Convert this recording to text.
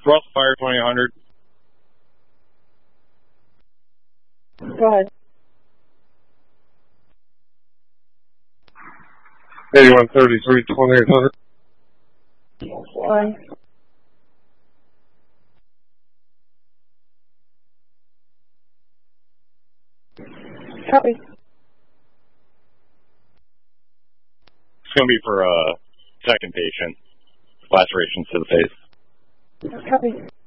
Russ Fire 2000. Go ahead. 8133 2800. One. Copy. It's going to be for a second patient. Lacerations to the face. Copy.